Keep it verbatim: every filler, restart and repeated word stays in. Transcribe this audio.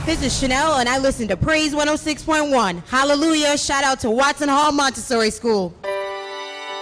This is Chanel, and I listen to Praise one oh six point one. Hallelujah. Shout out to Watson Hall Montessori School.